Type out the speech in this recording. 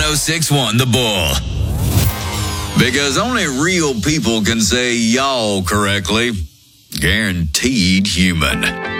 1061 The Bull. Because only real people can say y'all correctly. Guaranteed human.